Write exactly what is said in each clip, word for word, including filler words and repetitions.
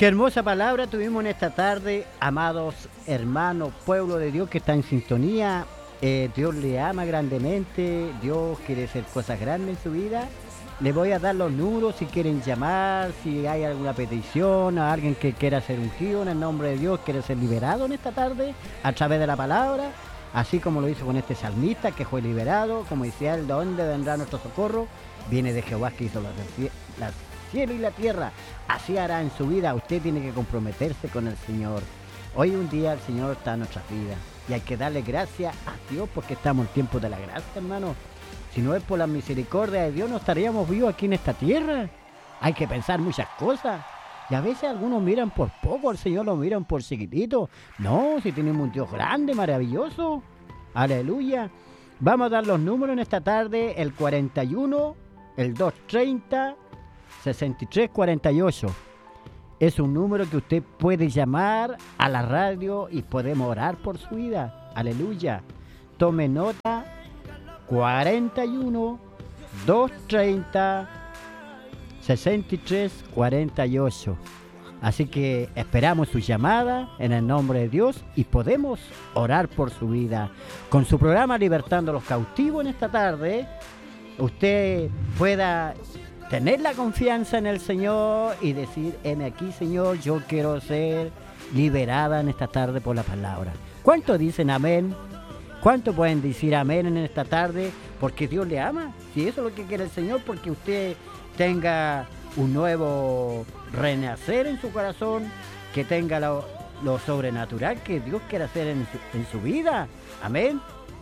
Qué hermosa palabra tuvimos en esta tarde, amados hermanos, pueblo de Dios que está en sintonía. Eh, Dios le ama grandemente, Dios quiere hacer cosas grandes en su vida. Les voy a dar los números si quieren llamar, si hay alguna petición, a alguien que quiera ser ungido en el nombre de Dios, quiere ser liberado en esta tarde a través de la palabra, así como lo hizo con este salmista que fue liberado, como decía él, ¿de dónde vendrá nuestro socorro? Viene de Jehová que hizo las, las cielo y la tierra, así hará en su vida. Usted tiene que comprometerse con el Señor. Hoy un día el Señor está en nuestras vidas y hay que darle gracias a Dios porque estamos en tiempo de la gracia, hermano. Si no es por la misericordia de Dios no estaríamos vivos aquí en esta tierra. Hay que pensar muchas cosas y a veces algunos miran por poco, al Señor lo miran por chiquitito. No, si tenemos un Dios grande, maravilloso, aleluya. Vamos a dar los números en esta tarde, el cuarenta y uno, el doscientos treinta, sesenta y tres cuarenta y ocho. Es un número que usted puede llamar a la radio y podemos orar por su vida. Aleluya. Tome nota. cuarenta y uno, doscientos treinta, sesenta y tres cuarenta y ocho. Así que esperamos su llamada en el nombre de Dios y podemos orar por su vida. Con su programa Libertando a los Cautivos en esta tarde, usted pueda tener la confianza en el Señor y decir, heme aquí, Señor, yo quiero ser liberada en esta tarde por la palabra. ¿Cuántos dicen amén? ¿Cuántos pueden decir amén en esta tarde? Porque Dios le ama. Si eso es lo que quiere el Señor, porque usted tenga un nuevo renacer en su corazón, que tenga lo, lo sobrenatural que Dios quiere hacer en su, en su vida. Amén.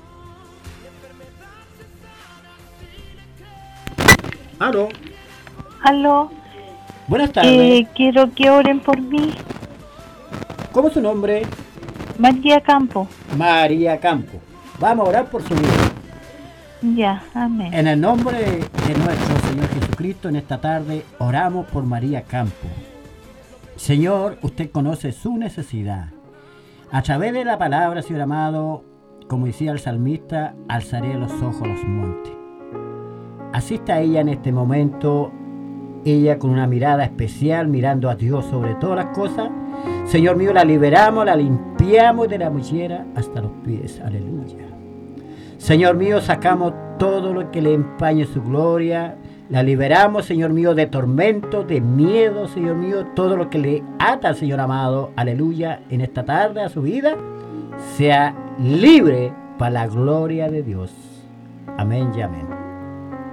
Aló. Aló. Buenas tardes. Eh, quiero que oren por mí. ¿Cómo es su nombre? María Campo. María Campo. Vamos a orar por su vida. Ya, amén. En el nombre de nuestro Señor Jesucristo, en esta tarde oramos por María Campo. Señor, usted conoce su necesidad. A través de la palabra, Señor amado, como decía el salmista, alzaré los ojos a los montes. Así está ella en este momento, ella con una mirada especial, mirando a Dios sobre todas las cosas. Señor mío, la liberamos, la limpiamos de la mollera hasta los pies. Aleluya. Señor mío, sacamos todo lo que le empañe su gloria. La liberamos, Señor mío, de tormento, de miedo, Señor mío. Todo lo que le ata, Señor amado. Aleluya. En esta tarde a su vida, sea libre para la gloria de Dios. Amén y amén.